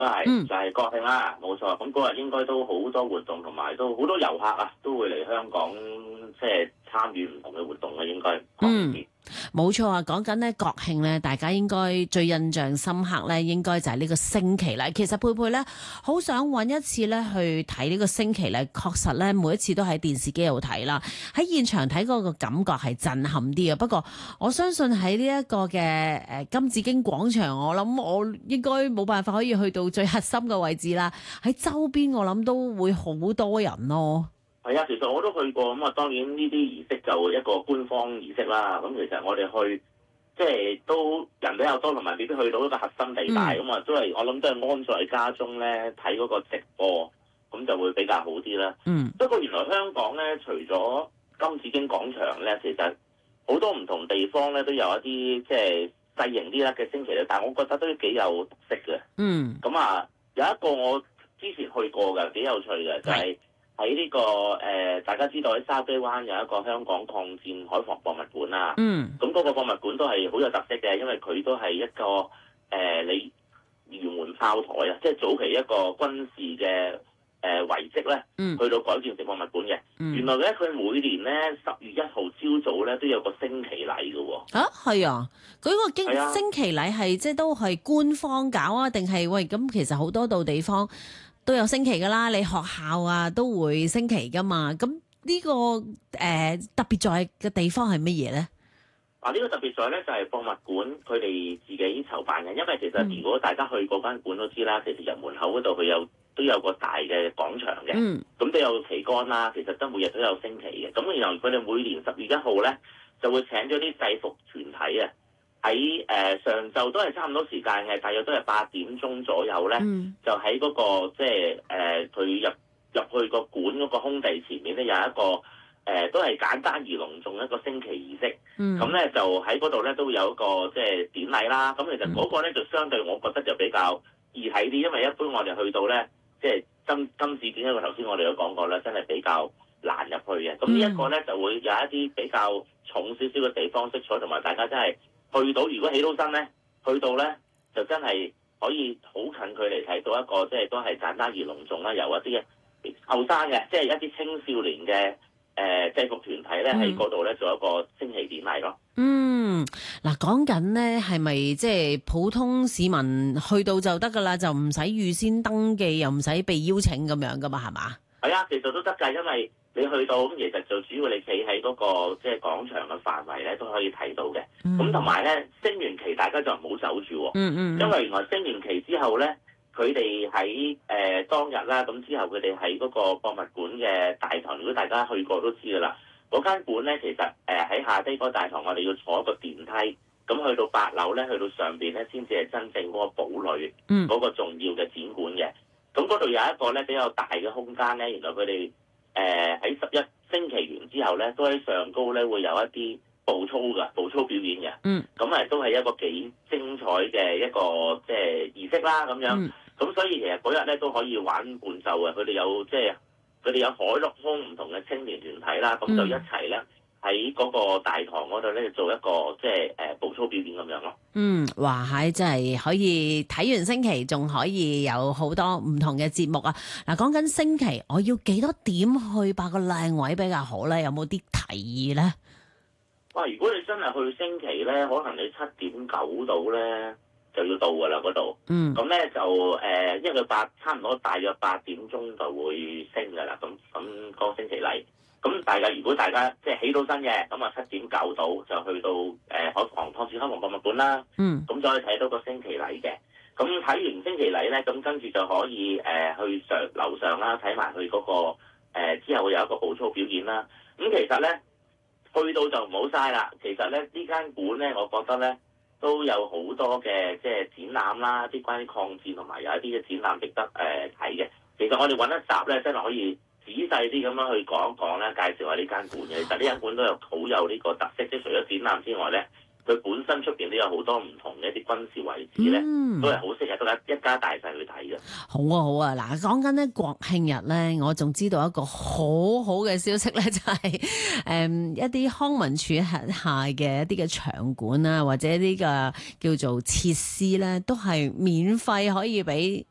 都係就係國慶啦，冇錯。咁嗰日應該都好多活動，同埋都好多遊客啊，都會嚟香港即係參與唔同嘅活動嘅，應該。 冇錯啊！講緊咧國慶咧，大家應該最印象深刻咧，應該就係呢個升旗禮。其實佩佩咧，好想揾一次咧去睇呢個升旗禮，確實咧每一次都喺電視機度睇啦，喺現場睇嗰個感覺係震撼啲嘅。不過我相信喺呢一個嘅金紫荊廣場，我諗我應該冇辦法可以去到最核心嘅位置啦。喺周邊我諗都會好多人咯。 係啊，其實我都去過，咁啊當然呢啲儀式就一個官方儀式啦。咁其實我哋去即係都人比較多，同埋未必去到一個核心地帶，咁啊都係我諗都係安在家中咧睇嗰個直播，咁就會比較好啲啦。不過原來香港咧，除咗金紫荊廣場咧，其實好多唔同地方咧都有一啲即係細型啲啦嘅升旗禮，但係我覺得都幾有特色嘅。咁啊有一個我之前去過嘅，幾有趣嘅，就係喺呢個大家知道喺筲箕灣有一個香港抗戰海防博物館啦。咁嗰個博物館都係好有特色嘅，因為佢都係一個你圓門炮台啊，即係早期一個軍事嘅遺跡咧，去到改建成博物館嘅。原來咧，佢每年咧10月1號朝早咧都有個升旗禮嘅喎。啊， 係啊，佢個升旗禮係即係都係官方搞啊，定係喂咁？其實好多度地方都有升旗噶啦，你學校啊都會升旗噶嘛。咁呢個特別在嘅地方係乜嘢咧？ 呢個特別在咧就係博物館佢哋自己籌辦嘅，因為其實如果大家去嗰間館都知啦，其實入門口嗰度佢都有個大嘅廣場嘅，咁都有旗杆啦，其實都每日都有升旗嘅。咁然後佢哋每年10月1號咧就會請咗啲制服團體啊，喺上晝都係差唔多時間嘅，大約都係8點鐘左右咧，就喺嗰個即係佢入去個館嗰個空地前面咧有一個都係簡單而隆重一個升旗儀式。咁咧就喺嗰度咧都有一個即係典禮啦。咁其實嗰個咧就相對我覺得就比較易睇啲，因為一般我哋去到咧即係金紫荊一個頭先我哋都講過啦，真係比較難入去嘅。咁呢一個咧就會有一啲比較重少少嘅地方色彩，同埋大家真係去到，如果起到身咧，去到咧就真係可以好近距離睇到一個即係都係簡單而隆重啦，由一啲後生嘅即係一啲青少年嘅制服團體咧喺嗰度咧做一個升旗典禮咯。 嗱，講緊咧係咪即係普通市民去到就得噶啦，就唔使預先登記，又唔使被邀請咁樣噶嘛，係嘛？ 係啊，其實都得㗎，因為你去到咁，其實就主要你企喺嗰個即係廣場嘅範圍咧，都可以睇到嘅。咁同埋咧，升完旗大家就唔好走住喎。因為原來升完旗之後咧，佢哋喺當日啦，咁之後佢哋喺嗰個博物館嘅大堂，如果大家去過都知㗎啦。嗰間館咧，其實喺下低嗰個大堂，我哋要坐一個電梯，咁去到8樓咧，去到上邊咧，先至係真正嗰個堡壘嗰個重要嘅展館嘅。咁嗰度有一個咧比較大嘅空間咧，原來佢哋喺11升旗完之後咧，都喺上高咧會有一啲步操表演嘅。咁都係一個幾精彩嘅一個即係儀式啦咁樣。咁所以其實嗰日咧都可以玩伴奏嘅，佢哋有即係。佢哋有海陸空唔同嘅青年團體啦，咁就一齊咧喺嗰個大堂嗰度咧做一個即係步操表演咁樣咯。 哇！真係可以睇完升旗，仲可以有好多唔同嘅節目啊！嗱，講緊升旗，我要幾多點去霸個靚位比較好咧？有冇啲提議咧？ 哇！如果你真係去升旗咧，可能你7點9度咧就要到㗎啦嗰度。咁咧就因為佢差唔多大約8點鐘就會升㗎啦。咁個升旗禮，咁如果大家即係起到身嘅，咁啊7點9度就去到抗戰海防博物館啦。咁就可以睇到個升旗禮嘅。咁睇完升旗禮咧，咁跟住就可以去樓上啦，睇埋佢嗰個之後會有一個步操表演啦。咁其實咧去到就唔好嘥啦。其實咧呢間館咧，我覺得咧都有好多嘅即係展覽啦，啲關於抗戰同埋有一啲嘅展覽值得睇嘅。其實我哋揾一集咧，真係可以仔細啲咁樣去講一講咧，介紹下呢間館嘅。其實呢間館都有好有呢個特色，即係除咗展覽之外咧，佢本身出邊都有好多唔同嘅一啲軍事位置咧，都係好適合得一家大細去睇嘅。 好啊！嗱，講緊咧國慶日咧，我仲知道一個好好嘅消息咧，就係一啲康文署轄下嘅一啲嘅場館啊，或者呢個叫做設施咧，都係免費可以俾